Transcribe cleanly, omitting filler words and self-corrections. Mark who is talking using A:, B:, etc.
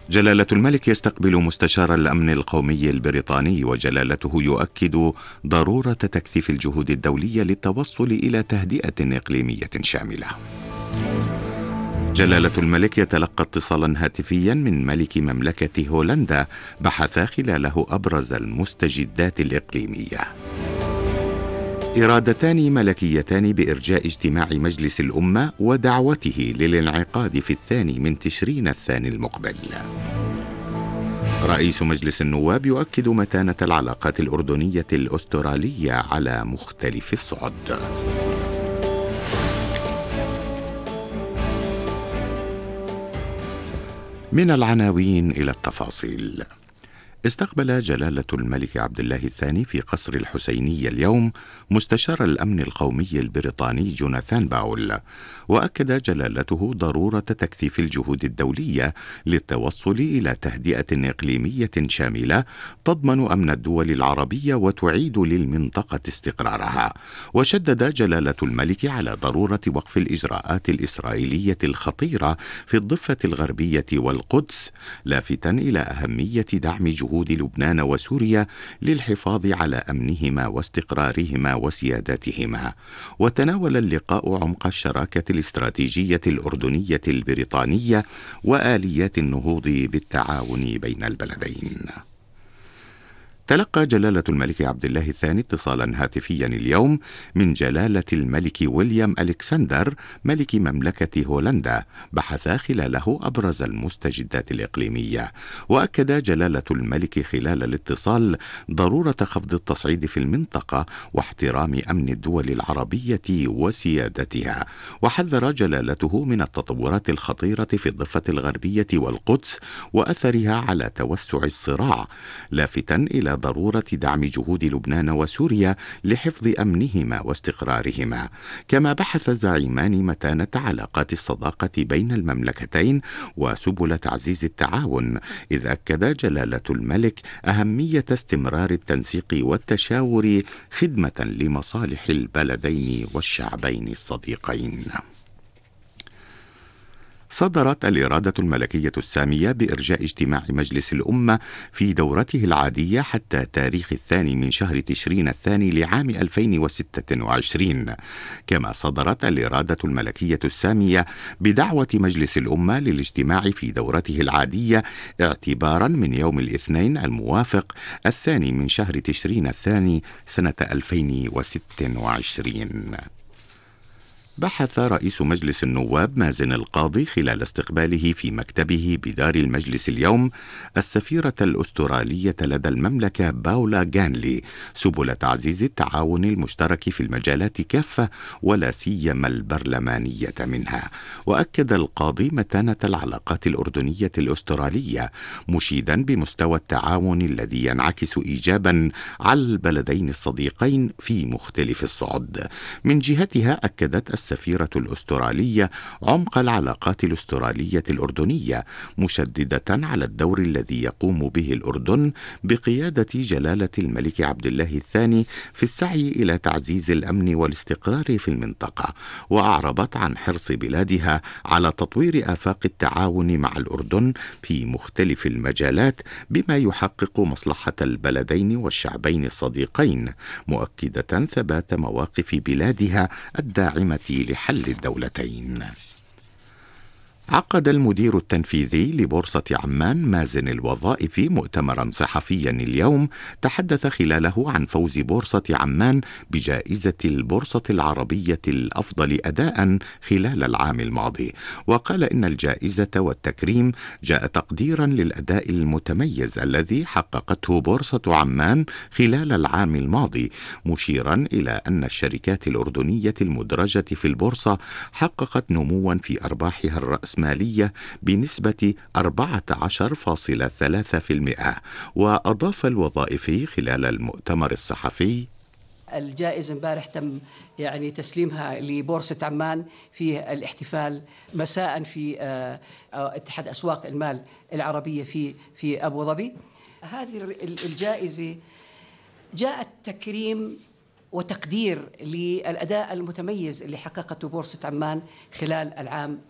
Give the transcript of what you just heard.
A: جلالة الملك يستقبل مستشار الأمن القومي البريطاني، وجلالته يؤكد ضرورة تكثيف الجهود الدولية للتوصل إلى تهدئة إقليمية شاملة. جلالة الملك يتلقى اتصالا هاتفيا من ملك مملكة هولندا بحث خلاله أبرز المستجدات الإقليمية. إرادتان ملكيتان بإرجاء اجتماع مجلس الأمة ودعوته للانعقاد في 2 من تشرين الثاني المقبل. رئيس مجلس النواب يؤكد متانة العلاقات الأردنية الأسترالية على مختلف الصعد. من العناوين إلى التفاصيل. استقبل جلالة الملك عبد الله الثاني في قصر الحسينية اليوم مستشار الأمن القومي البريطاني جوناثان باول، وأكد جلالته ضرورة تكثيف الجهود الدولية للتوصل إلى تهدئة إقليمية شاملة تضمن أمن الدول العربية وتعيد للمنطقة استقرارها. وشدد جلالة الملك على ضرورة وقف الإجراءات الإسرائيلية الخطيرة في الضفة الغربية والقدس، لافتا إلى أهمية دعم جهود لبنان وسوريا للحفاظ على أمنهما واستقرارهما وسيادتهما. وتناول اللقاء عمق الشراكة الاستراتيجية الأردنية البريطانية وآليات النهوض بالتعاون بين البلدين. تلقى جلالة الملك عبد الله الثاني اتصالا هاتفيا اليوم من جلالة الملك ويليام ألكسندر ملك مملكة هولندا بحث خلاله أبرز المستجدات الإقليمية. وأكد جلالة الملك خلال الاتصال ضرورة خفض التصعيد في المنطقة واحترام أمن الدول العربية وسيادتها. وحذر جلالته من التطورات الخطيرة في الضفة الغربية والقدس وأثرها على توسع الصراع، لافتا إلى ضرورة دعم جهود لبنان وسوريا لحفظ أمنهما واستقرارهما. كما بحث الزعيمان متانة علاقات الصداقة بين المملكتين وسبل تعزيز التعاون، إذ أكد جلالة الملك أهمية استمرار التنسيق والتشاور خدمة لمصالح البلدين والشعبين الصديقين. صدرت الإرادة الملكية السامية بإرجاء اجتماع مجلس الأمة في دورته العادية حتى تاريخ 2 من شهر تشرين الثاني لعام 2026. كما صدرت الإرادة الملكية السامية بدعوة مجلس الأمة للاجتماع في دورته العادية اعتبارا من يوم الاثنين الموافق 2 من شهر تشرين الثاني سنة 2026. بحث رئيس مجلس النواب مازن القاضي خلال استقباله في مكتبه بدار المجلس اليوم السفيرة الأسترالية لدى المملكة باولا غانلي سبل تعزيز التعاون المشترك في المجالات كافة ولا سيما البرلمانية منها. وأكد القاضي متانة العلاقات الأردنية الأسترالية، مشيدا بمستوى التعاون الذي ينعكس إيجابا على البلدين الصديقين في مختلف الصعد. من جهتها أكدت السفيرة الأسترالية عمق العلاقات الأسترالية الأردنية، مشددة على الدور الذي يقوم به الأردن بقيادة جلالة الملك عبد الله الثاني في السعي إلى تعزيز الأمن والاستقرار في المنطقة. وأعربت عن حرص بلادها على تطوير آفاق التعاون مع الأردن في مختلف المجالات بما يحقق مصلحة البلدين والشعبين الصديقين، مؤكدة ثبات مواقف بلادها الداعمة لحل الدولتين. عقد المدير التنفيذي لبورصة عمان مازن الوظائف مؤتمرا صحفيا اليوم تحدث خلاله عن فوز بورصة عمان بجائزة البورصة العربية الأفضل أداء خلال العام الماضي. وقال إن الجائزة والتكريم جاء تقديرا للأداء المتميز الذي حققته بورصة عمان خلال العام الماضي، مشيرا إلى أن الشركات الأردنية المدرجة في البورصة حققت نموا في أرباحها الرأسمالية بنسبة 14.3%. وأضاف الوظائفي خلال المؤتمر الصحفي:
B: الجائزة امبارح تم تسليمها لبورصة عمان في الاحتفال مساء في اتحاد أسواق المال العربية في أبو ظبي. هذه الجائزة جاءت تكريم وتقدير للأداء المتميز اللي حققته بورصة عمان خلال العام